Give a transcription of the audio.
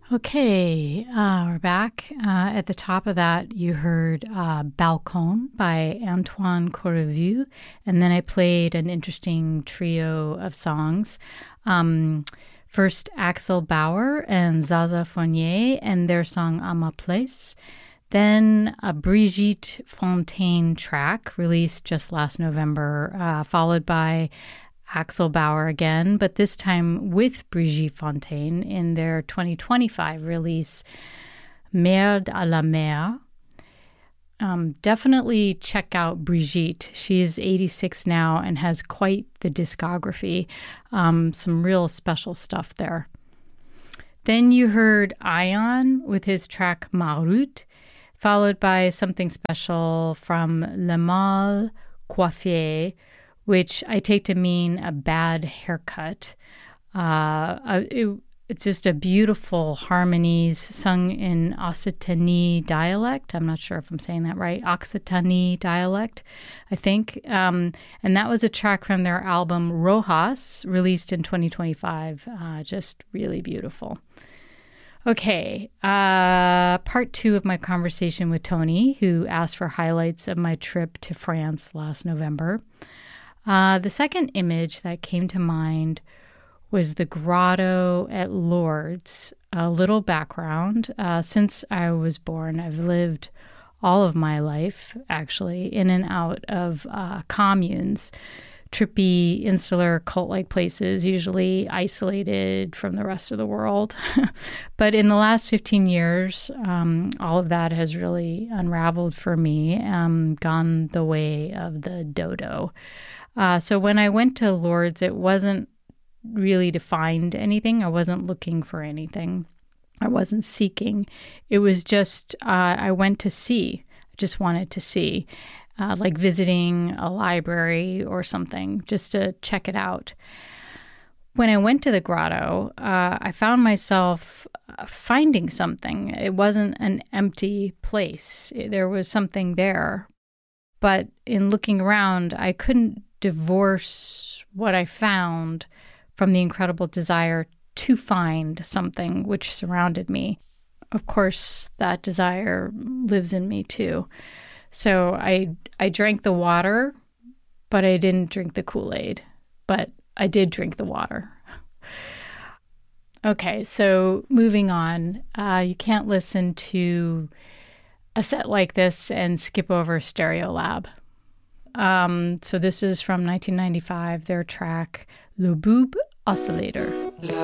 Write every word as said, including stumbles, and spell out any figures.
Okay, uh, we're back. Uh, at the top of that, you heard uh, Balcon by Antoine Correvu, and then I played an interesting trio of songs. Um, first, Axel Bauer and Zaza Fournier and their song "À ma place." Then a Brigitte Fontaine track released just last November, uh, followed by Axel Bauer again, but this time with Brigitte Fontaine in their twenty twenty-five release, Merde à la mer. Um, definitely check out Brigitte. She is eighty-six now and has quite the discography. Um, some real special stuff there. Then you heard Ion with his track Ma Route, followed by something special from Le Mal Coiffé, which I take to mean a bad haircut. Uh, it, it's just a beautiful harmonies sung in Occitanie dialect. I'm not sure if I'm saying that right. Occitanie dialect, I think. Um, and that was a track from their album Rojas, released in twenty twenty-five. Uh, just really beautiful. Okay, uh, part two of my conversation with Tony, who asked for highlights of my trip to France last November. Uh, the second image that came to mind was the grotto at Lourdes. A little background. Uh, since I was born, I've lived all of my life, actually, in and out of uh, communes, trippy, insular, cult-like places, usually isolated from the rest of the world. But in the last fifteen years, um, all of that has really unraveled for me, um, gone the way of the dodo. Uh, so when I went to Lourdes, it wasn't really to find anything. I wasn't looking for anything. I wasn't seeking. It was just, uh, I went to see. I just wanted to see, uh, like visiting a library or something, just to check it out. When I went to the grotto, uh, I found myself finding something. It wasn't an empty place. There was something there. But in looking around, I couldn't divorce what I found from the incredible desire to find something which surrounded me. Of course, that desire lives in me too. So I I drank the water, but I didn't drink the Kool-Aid. But I did drink the water. Okay, so moving on. Uh, you can't listen to a set like this and skip over Stereolab. Um, so this is from nineteen ninety-five, their track Le Boob Oscillator.